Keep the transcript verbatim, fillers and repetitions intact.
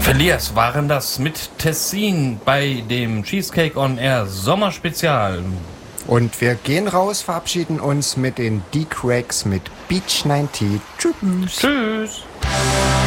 Verliers waren das mit Tessin bei dem Cheesecake on Air Sommerspezial. Und wir gehen raus, verabschieden uns mit den D-Cracks mit Beach neunzig. Tschüss. Tschüss.